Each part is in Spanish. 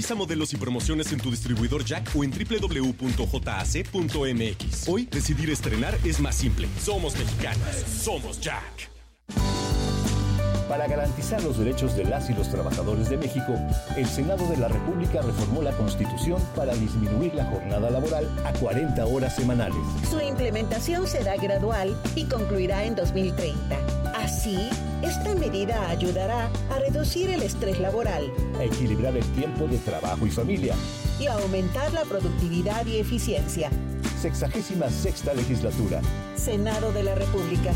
Revisa modelos y promociones en tu distribuidor Jack o en www.jac.mx. Hoy, decidir estrenar es más simple. Somos mexicanos. Somos Jack. Para garantizar los derechos de las y los trabajadores de México, el Senado de la República reformó la Constitución para disminuir la jornada laboral a 40 horas semanales. Su implementación será gradual y concluirá en 2030. Así, esta medida ayudará a reducir el estrés laboral, a equilibrar el tiempo de trabajo y familia y a aumentar la productividad y eficiencia. 66ª legislatura. Senado de la República.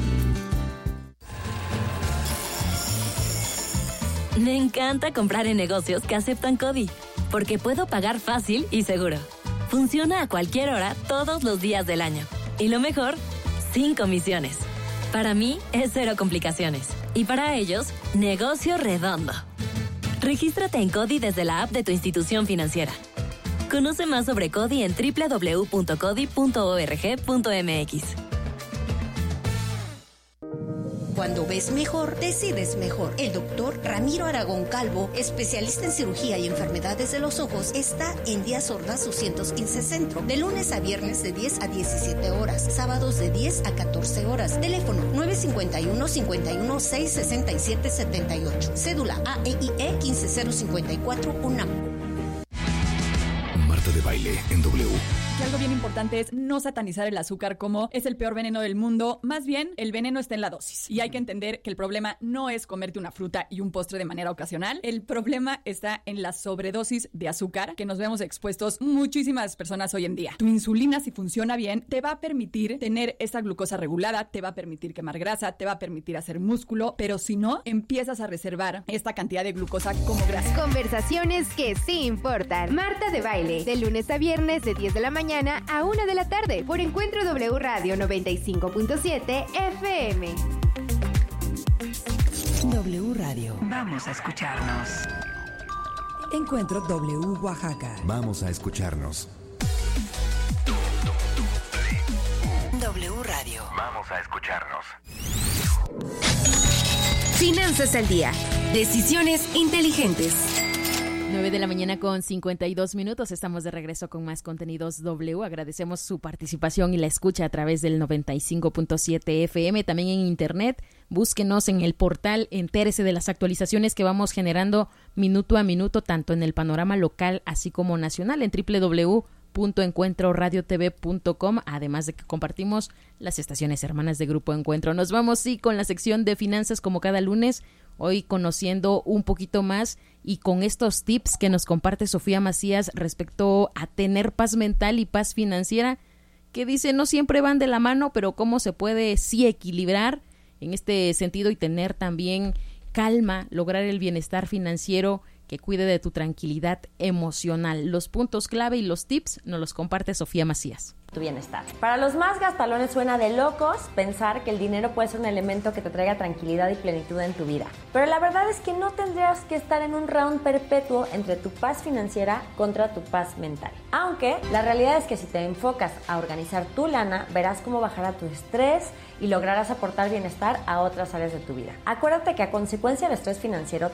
Me encanta comprar en negocios que aceptan CODI, porque puedo pagar fácil y seguro. Funciona a cualquier hora, todos los días del año. Y lo mejor, sin comisiones. Para mí, es cero complicaciones. Y para ellos, negocio redondo. Regístrate en CODI desde la app de tu institución financiera. Conoce más sobre CODI en www.codi.org.mx. Cuando ves mejor, decides mejor. El doctor Ramiro Aragón Calvo, especialista en cirugía y enfermedades de los ojos, está en Díaz Ordaz 215 Centro, de lunes a viernes de 10 a 17 horas, sábados de 10 a 14 horas. Teléfono 951-51-667-78. Cédula AEIE 15054 UNAM. Marta de Baile en W. Y algo bien importante es no satanizar el azúcar como es el peor veneno del mundo. Más bien, el veneno está en la dosis. Y hay que entender que el problema no es comerte una fruta y un postre de manera ocasional. El problema está en la sobredosis de azúcar que nos vemos expuestos muchísimas personas hoy en día. Tu insulina, si funciona bien, te va a permitir tener esa glucosa regulada, te va a permitir quemar grasa, te va a permitir hacer músculo, pero si no, empiezas a reservar esta cantidad de glucosa como grasa. Conversaciones que sí importan. Marta de Baile, de lunes a viernes de 10 de la mañana a 1 de la tarde por Encuentro W Radio 95.7 FM. W Radio. Vamos a escucharnos. Encuentro W Oaxaca. Vamos a escucharnos. W Radio. Vamos a escucharnos. Finanzas al día. Decisiones inteligentes. 9 de la mañana con 52 minutos. Estamos de regreso con más contenidos W. Agradecemos su participación y la escucha a través del 95.7 FM. También en internet. Búsquenos en el portal. Entérese de las actualizaciones que vamos generando minuto a minuto, tanto en el panorama local así como nacional, en www.encuentroradiotv.com, además de que compartimos las estaciones hermanas de Grupo Encuentro. Nos vamos con la sección de finanzas como cada lunes, hoy conociendo un poquito más y con estos tips que nos comparte Sofía Macías respecto a tener paz mental y paz financiera, que dice no siempre van de la mano, pero cómo se puede sí equilibrar en este sentido y tener también calma, lograr el bienestar financiero que cuide de tu tranquilidad emocional. Los puntos clave y los tips nos los comparte Sofía Macías. Tu bienestar. Para los más gastalones suena de locos pensar que el dinero puede ser un elemento que te traiga tranquilidad y plenitud en tu vida. Pero la verdad es que no tendrías que estar en un round perpetuo entre tu paz financiera contra tu paz mental. Aunque la realidad es que si te enfocas a organizar tu lana, verás cómo bajará tu estrés y lograrás aportar bienestar a otras áreas de tu vida. Acuérdate que a consecuencia del estrés financiero,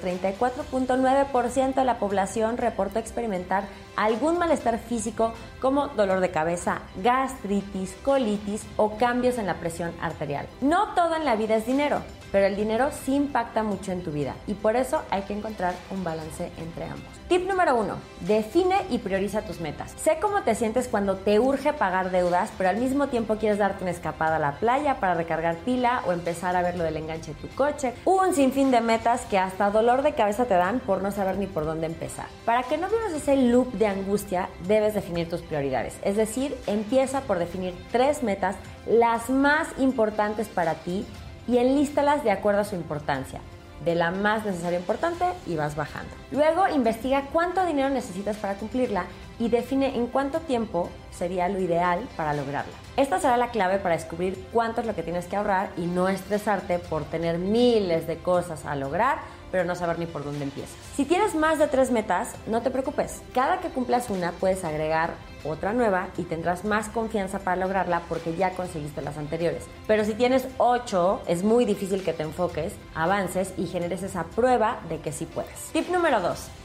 34.9% de la población reportó experimentar algún malestar físico como dolor de cabeza, gastritis, colitis o cambios en la presión arterial. No todo en la vida es dinero, pero el dinero sí impacta mucho en tu vida y por eso hay que encontrar un balance entre ambos. Tip número 1. Define y prioriza tus metas. Sé cómo te sientes cuando te urge pagar deudas, pero al mismo tiempo quieres darte una escapada a la playa para recargar pila o empezar a ver lo del enganche de tu coche. Un sinfín de metas que hasta dolor de cabeza te dan por no saber ni por dónde empezar. Para que no vivas ese loop de angustia, debes definir tus prioridades. Es decir, empieza por definir 3 metas, las más importantes para ti, y enlístalas de acuerdo a su importancia. De la más necesaria a importante y vas bajando. Luego investiga cuánto dinero necesitas para cumplirla y define en cuánto tiempo sería lo ideal para lograrla. Esta será la clave para descubrir cuánto es lo que tienes que ahorrar y no estresarte por tener miles de cosas a lograr, pero no saber ni por dónde empiezas. Si tienes más de 3 metas, no te preocupes. Cada que cumplas una, puedes agregar otra nueva y tendrás más confianza para lograrla porque ya conseguiste las anteriores. Pero si tienes 8, es muy difícil que te enfoques, avances y generes esa prueba de que sí puedes. Tip número 2.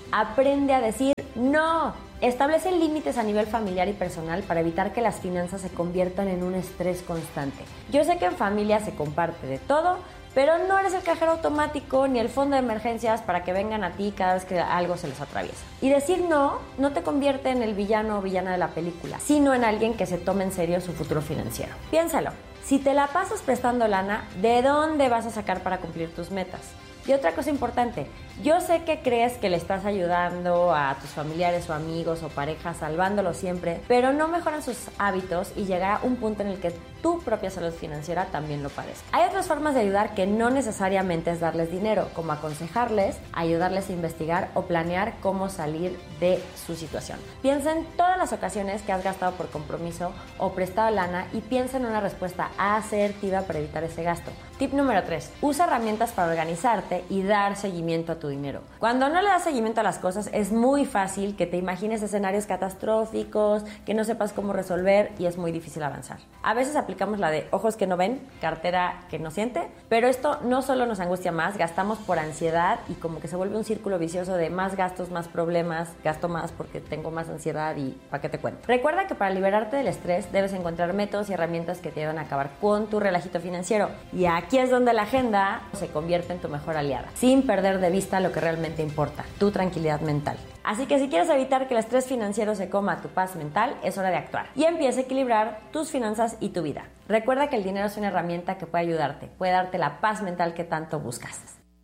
Aprende a decir no. Establece límites a nivel familiar y personal para evitar que las finanzas se conviertan en un estrés constante. Yo sé que en familia se comparte de todo, pero no eres el cajero automático ni el fondo de emergencias para que vengan a ti cada vez que algo se les atraviesa. Y decir no te convierte en el villano o villana de la película, sino en alguien que se tome en serio su futuro financiero. Piénsalo, si te la pasas prestando lana, ¿de dónde vas a sacar para cumplir tus metas? Y otra cosa importante, yo sé que crees que le estás ayudando a tus familiares o amigos o parejas, salvándolos siempre, pero no mejoran sus hábitos y llegará un punto en el que tu propia salud financiera también lo padece. Hay otras formas de ayudar que no necesariamente es darles dinero, como aconsejarles, ayudarles a investigar o planear cómo salir de su situación. Piensa en todas las ocasiones que has gastado por compromiso o prestado lana y piensa en una respuesta asertiva para evitar ese gasto. Tip número 3. Usa herramientas para organizarte y dar seguimiento a tu dinero. Cuando no le das seguimiento a las cosas, es muy fácil que te imagines escenarios catastróficos, que no sepas cómo resolver y es muy difícil avanzar. A veces aplicamos la de ojos que no ven, cartera que no siente, pero esto no solo nos angustia más, gastamos por ansiedad y como que se vuelve un círculo vicioso de más gastos, más problemas, gasto más porque tengo más ansiedad y ¿para qué te cuento? Recuerda que para liberarte del estrés debes encontrar métodos y herramientas que te ayuden a acabar con tu relajito financiero y aquí es donde la agenda se convierte en tu mejor aliada, sin perder de vista lo que realmente importa, tu tranquilidad mental. Así que si quieres evitar que el estrés financiero se coma tu paz mental, es hora de actuar y empieza a equilibrar tus finanzas y tu vida. Recuerda que el dinero es una herramienta que puede ayudarte, puede darte la paz mental que tanto buscas.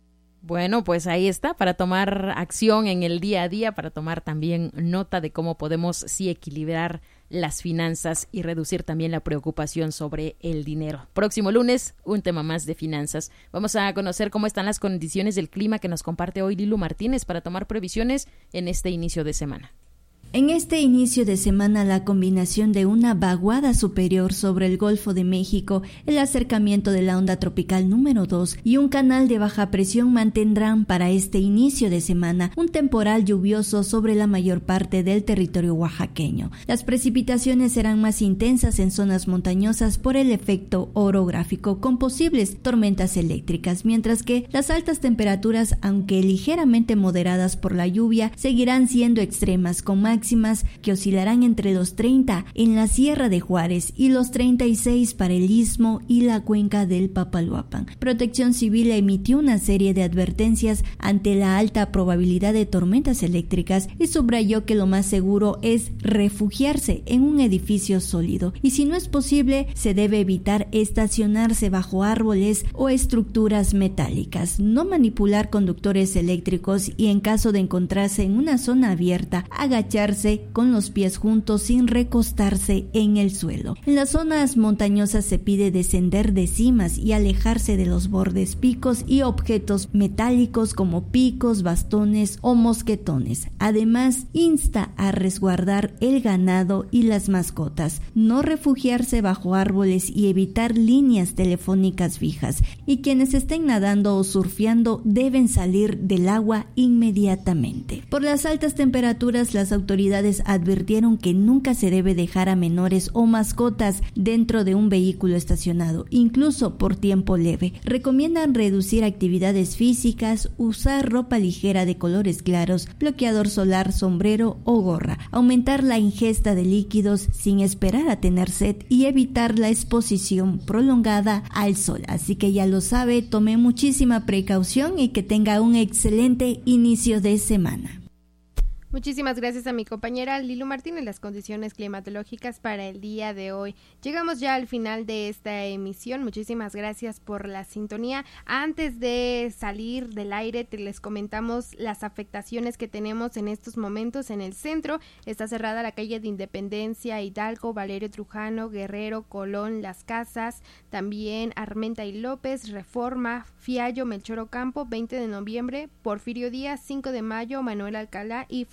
Bueno, pues ahí está, para tomar acción en el día a día, para tomar también nota de cómo podemos sí equilibrar las finanzas y reducir también la preocupación sobre el dinero. Próximo lunes, un tema más de finanzas. Vamos a conocer cómo están las condiciones del clima que nos comparte hoy Lilu Martínez para tomar previsiones en este inicio de semana. En este inicio de semana, la combinación de una vaguada superior sobre el Golfo de México, el acercamiento de la onda tropical número 2 y un canal de baja presión mantendrán para este inicio de semana un temporal lluvioso sobre la mayor parte del territorio oaxaqueño. Las precipitaciones serán más intensas en zonas montañosas por el efecto orográfico, con posibles tormentas eléctricas, mientras que las altas temperaturas, aunque ligeramente moderadas por la lluvia, seguirán siendo extremas, con máximas que oscilarán entre los 30 en la Sierra de Juárez y los 36 para el Istmo y la cuenca del Papaloapan. Protección Civil emitió una serie de advertencias ante la alta probabilidad de tormentas eléctricas y subrayó que lo más seguro es refugiarse en un edificio sólido y si no es posible se debe evitar estacionarse bajo árboles o estructuras metálicas, no manipular conductores eléctricos y en caso de encontrarse en una zona abierta, agacharse con los pies juntos sin recostarse en el suelo. En las zonas montañosas se pide descender de cimas y alejarse de los bordes, picos y objetos metálicos como picos, bastones o mosquetones. Además, insta a resguardar el ganado y las mascotas, no refugiarse bajo árboles y evitar líneas telefónicas fijas. Y quienes estén nadando o surfeando deben salir del agua inmediatamente. Por las altas temperaturas, las autoridades advirtieron que nunca se debe dejar a menores o mascotas dentro de un vehículo estacionado, incluso por tiempo leve. Recomiendan reducir actividades físicas, usar ropa ligera de colores claros, bloqueador solar, sombrero o gorra, aumentar la ingesta de líquidos sin esperar a tener sed y evitar la exposición prolongada al sol. Así que ya lo sabe, tome muchísima precaución y que tenga un excelente inicio de semana. Muchísimas gracias a mi compañera Lilu Martínez, las condiciones climatológicas para el día de hoy. Llegamos ya al final de esta emisión. Muchísimas gracias por la sintonía. Antes de salir del aire, les comentamos las afectaciones que tenemos en estos momentos en el centro. Está cerrada la calle de Independencia, Hidalgo, Valerio Trujano, Guerrero, Colón, Las Casas, también Armenta y López, Reforma, Fiallo, Melchor Ocampo, 20 de noviembre, Porfirio Díaz, 5 de mayo, Manuel Alcalá y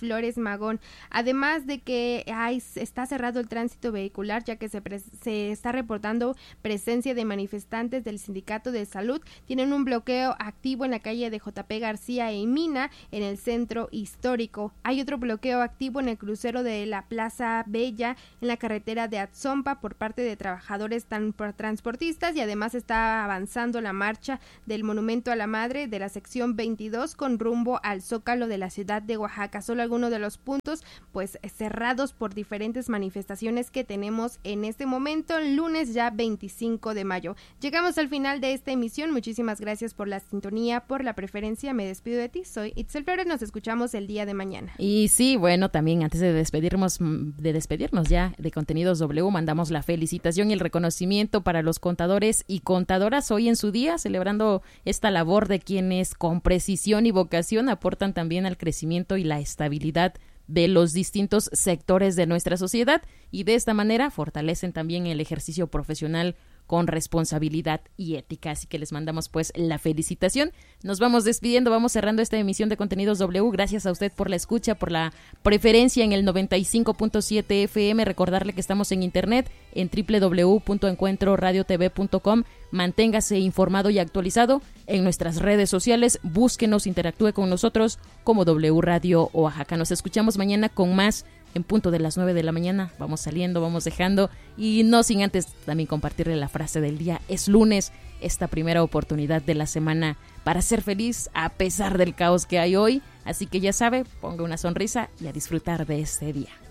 Flores Magón. Además de que está cerrado el tránsito vehicular, ya que se está reportando presencia de manifestantes del Sindicato de Salud. Tienen un bloqueo activo en la calle de JP García e Mina, en el centro histórico. Hay otro bloqueo activo en el crucero de la Plaza Bella, en la carretera de Atzompa, por parte de trabajadores transportistas, y además está avanzando la marcha del Monumento a la Madre de la sección 22 con rumbo al Zócalo de la ciudad de Oaxaca. Solo algunos de los puntos pues cerrados por diferentes manifestaciones que tenemos en este momento, lunes ya 25 de mayo. Llegamos al final de esta emisión. Muchísimas gracias por la sintonía, por la preferencia. Me despido de ti. Soy Itzel Flores. Nos escuchamos el día de mañana. Y sí, bueno, también antes de despedirnos ya de Contenidos W, mandamos la felicitación y el reconocimiento para los contadores y contadoras hoy en su día, celebrando esta labor de quienes con precisión y vocación aportan también al crecimiento y la estabilidad de los distintos sectores de nuestra sociedad, y de esta manera fortalecen también el ejercicio profesional con responsabilidad y ética. Así que les mandamos pues la felicitación. Nos vamos despidiendo, vamos cerrando esta emisión de Contenidos W. Gracias a usted por la escucha, por la preferencia en el 95.7 FM. Recordarle que estamos en internet en www.encuentroradiotv.com. Manténgase informado y actualizado en nuestras redes sociales. Búsquenos, interactúe con nosotros como W Radio Oaxaca. Nos escuchamos mañana con más en punto de las 9 de la mañana. Vamos saliendo, vamos dejando, y no sin antes también compartirle la frase del día. Es lunes, esta primera oportunidad de la semana para ser feliz a pesar del caos que hay hoy. Así que ya sabe, ponga una sonrisa y a disfrutar de este día.